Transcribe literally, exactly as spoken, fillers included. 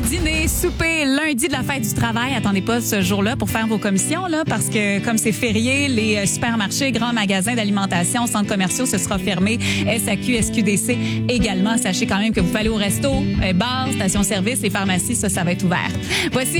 dîner, souper, lundi de la fête du travail. Attendez pas ce jour-là pour faire vos commissions, là, parce que comme c'est férié, les supermarchés, grands magasins d'alimentation, centres commerciaux, ce sera fermé. S A Q, S Q D C également. Sachez quand même que vous pouvez aller au resto, bars, stations-service, les pharmacies, ça, ça va être ouvert. Voici